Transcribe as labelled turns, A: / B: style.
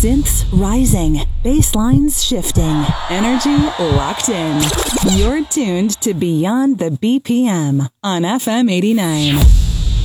A: Synths rising, bass lines shifting, energy locked in. You're tuned to Beyond the BPM on FM 89.